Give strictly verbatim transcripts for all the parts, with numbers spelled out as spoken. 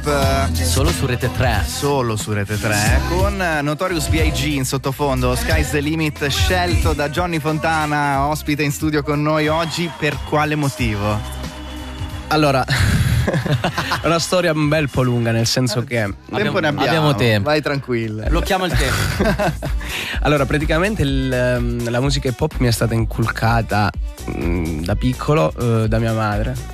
Hop. Solo su Rete tre. Solo su Rete tre, con Notorious B I G in sottofondo, Sky's the Limit, scelto da Johnny Fontana, ospite in studio con noi oggi. Per quale motivo? Allora, è una storia un bel po' lunga, nel senso che tempo abbiamo, ne abbiamo, abbiamo tempo. Vai tranquillo. Blocchiamo il tempo. Allora, praticamente il, la musica hip hop mi è stata inculcata mh, da piccolo uh, da mia madre.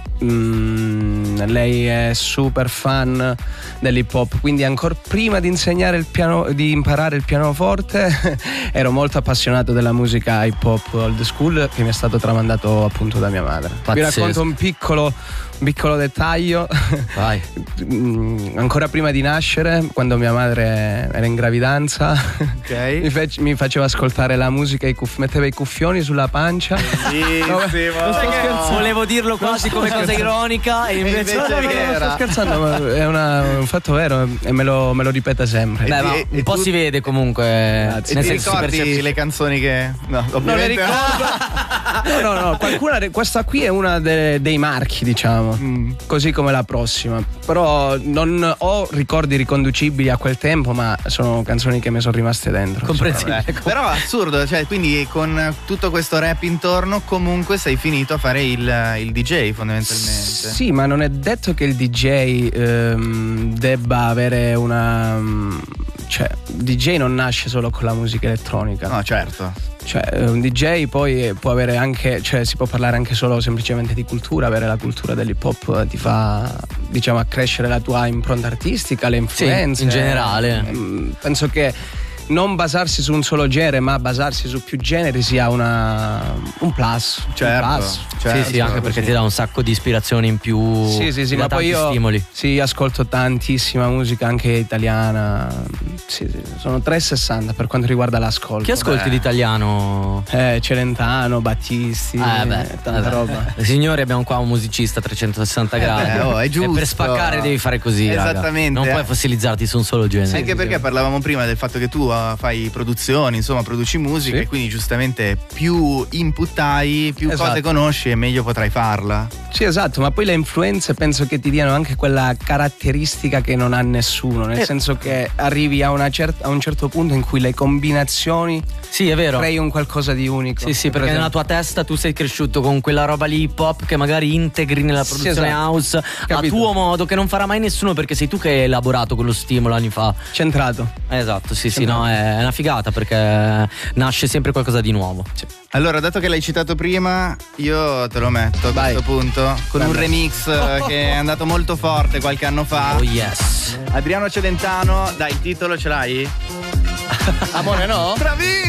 Mm, lei è super fan dell'hip hop, quindi ancora prima di insegnare il piano, di imparare il pianoforte, ero molto appassionato della musica hip hop old school che mi è stato tramandato appunto da mia madre. Pazzesco. Vi racconto un piccolo un piccolo dettaglio. Vai. Ancora prima di nascere, quando mia madre era in gravidanza, Ok. mi, fece, mi faceva ascoltare la musica, i cuff, metteva i cuffioni sulla pancia. Bellissimo. Non sto scherzando. Volevo dirlo quasi come cosa ironica e invece, invece non è è vera. Sto scherzando, ma è una, un fatto vero e me lo, me lo ripete sempre. Beh, ma E- un e po' tu- si vede comunque. Grazie. E Nel ti senso, si ricordi percepisce. le canzoni che... No, Non le ovviamente ricordo. No, no, no, qualcuna, questa qui è una de- dei marchi, diciamo. Mm. Così come la prossima. Però non ho ricordi riconducibili a quel tempo, ma sono canzoni che mi sono rimaste dentro. Comprensibile. Vabbè, però assurdo, cioè, quindi con tutto questo rap intorno comunque sei finito a fare il, il D J fondamentalmente. Sì, ma non è detto che il D J ehm, debba avere una... Cioè, il D J non nasce solo con la musica elettronica. No, certo. Cioè, un D J poi può avere anche, cioè si può parlare anche solo semplicemente di cultura. Avere la cultura dell'hip hop ti fa, diciamo, accrescere la tua impronta artistica, le influenze. in generale. Mm, Penso che non basarsi su un solo genere, ma basarsi su più generi sia una, un plus. Certo, un plus. certo. Sì, sì, anche perché ti dà un sacco di ispirazioni in più. Sì, sì, sì, ti dà ma poi tanti io stimoli. sì, ascolto tantissima musica anche italiana. Sì, sì, sono tre sessanta per quanto riguarda l'ascolto. Chi ascolti Beh. di italiano? Eh, Celentano, Battisti, Eh, beh, eh, tanta eh, beh. roba. Signori, abbiamo qua un musicista a trecentosessanta gradi. beh, oh, è giusto. E per spaccare devi fare così, raga. Esattamente. Non puoi fossilizzarti su un solo genere. Anche perché parlavamo prima del fatto che tu uh, fai produzioni, insomma, produci musica Sì. e quindi giustamente più input hai, più Esatto. cose conosci e meglio potrai farla. Sì, esatto, ma poi le influenze penso che ti diano anche quella caratteristica che non ha nessuno, nel Eh. senso che arrivi a, una cer- a un certo punto in cui le combinazioni Sì, è vero. crei un qualcosa di unico. Sì, sì, perché Per nella esempio. tua testa tu sei cresciuto con quella roba lì hip hop che magari integri nella Sì, produzione esatto. house a Capito. tuo modo, che non farà mai nessuno perché sei tu che hai elaborato quello stimolo anni fa. Centrato. Eh, Esatto, sì, sì, Esatto. no, è una figata perché nasce sempre qualcosa di nuovo. Allora, dato che l'hai citato prima, io te lo metto a Vai. questo punto con un Vabbè. remix eh, che è andato molto forte qualche anno fa. Oh yes. Adriano Celentano, dai, il titolo ce l'hai? Amore, no? Bravissimo!